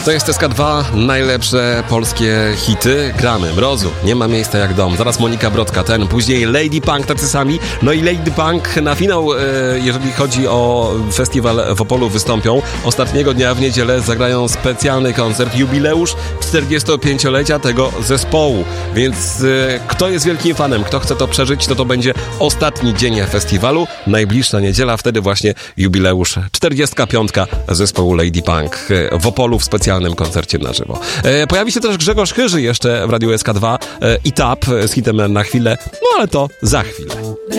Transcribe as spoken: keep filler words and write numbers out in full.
To jest S K dwa, najlepsze polskie hity. Gramy Mrozu, Nie ma miejsca jak dom. Zaraz Monika Brodka, ten, później Lady Punk tacy sami. No i Lady Punk na finał, e, jeżeli chodzi o festiwal w Opolu, wystąpią. Ostatniego dnia w niedzielę zagrają specjalny koncert, jubileusz czterdziestopięciolecia tego zespołu. Więc e, kto jest wielkim fanem, kto chce to przeżyć, to to będzie ostatni dzień festiwalu. Najbliższa niedziela, wtedy właśnie jubileusz czterdziestka piątka zespołu Lady Punk w Opolu w specjalnym koncercie na żywo. E, pojawi się też Grzegorz Chyży jeszcze w Radiu S K dwa e, i Tap z hitem Na chwilę, no ale to za chwilę.